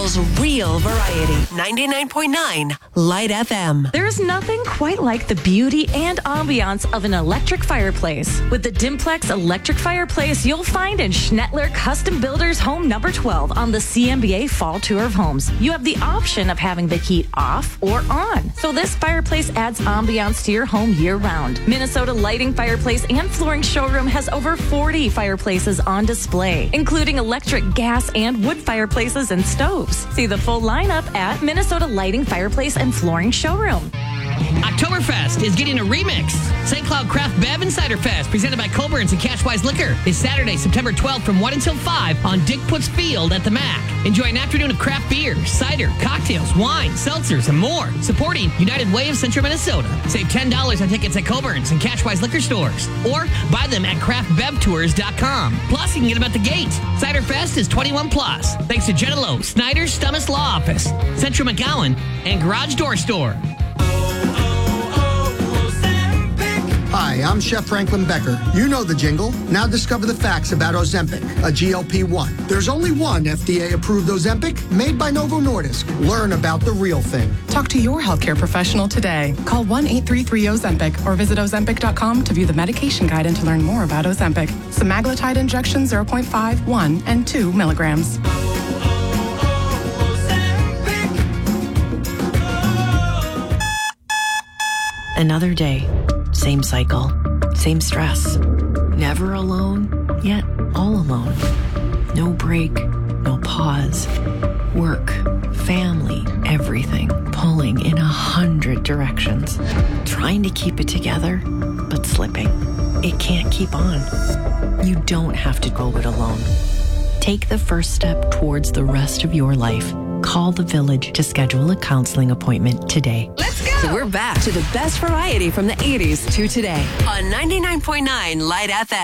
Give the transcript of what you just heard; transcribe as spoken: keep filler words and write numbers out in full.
Chicago's real variety. ninety-nine point nine Light F M. There's nothing quite like the beauty and ambiance of an electric fireplace. With the Dimplex electric fireplace, you'll find in Schnettler Custom Builders Home Number twelve on the C M B A Fall Tour of Homes. You have the option of having the heat off or on. So this fireplace adds ambiance to your home year-round. Minnesota Lighting Fireplace and Flooring Showroom has over forty fireplaces on display, including electric, gas, and wood fireplaces and stoves. See the full lineup at Minnesota Lighting Fireplace and Flooring Showroom. Oktoberfest is getting a remix. Saint Cloud Craft Bev and Cider Fest, presented by Coborn's and Catchwise Liquor, is Saturday, September twelfth from one until five on Dick Puts Field at the Mac. Enjoy an afternoon of craft beer, cider, cocktails, wine, seltzers, and more. Supporting United Way of Central Minnesota. Save ten dollars on tickets at Coborn's and Catchwise Liquor stores, or buy them at craft bev tours dot com. Plus, you can get them at the gate. Cider Fest is twenty-one plus. Thanks to Genelo, Snyder's Stummis Law Office, Central McGowan, and Garage Door Store. Hi, I'm Chef Franklin Becker. You know the jingle. Now discover the facts about Ozempic, a G L P one. There's only one F D A-approved Ozempic made by Novo Nordisk. Learn about the real thing. Talk to your healthcare professional today. Call one eight three three Ozempic or visit ozempic dot com to view the medication guide and to learn more about Ozempic. Semaglutide injection zero point five, one, and two milligrams. Another day. Same cycle, same stress. Never alone, yet all alone. No break, no pause. Work, family, everything pulling in a hundred directions. Trying to keep it together, but slipping. It can't keep on. You don't have to go it alone. Take the first step towards the rest of your life. Call the Village to schedule a counseling appointment today. Let's go! So we're back to the best variety from the eighties to today on ninety-nine point nine Light F M.